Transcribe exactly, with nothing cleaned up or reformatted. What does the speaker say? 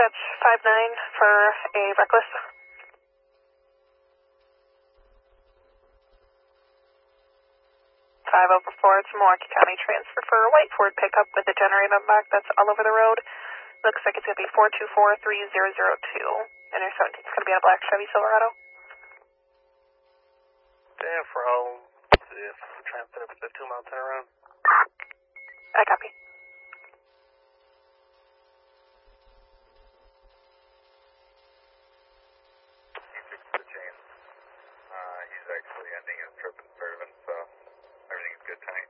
Dispatch five nine for a reckless. five over four to Milwaukee County, transfer for a white Ford pickup with a generator on back that's all over the road. Looks like it's going to be four two four three zero zero two. Intersection is going to be a black Chevy Silverado. Yeah, for all, let's see if I'm trying to set up a two mile turnaround. I copy. He fixed the chain. Uh, he's actually ending his trip in Servant, so everything's good, Tank.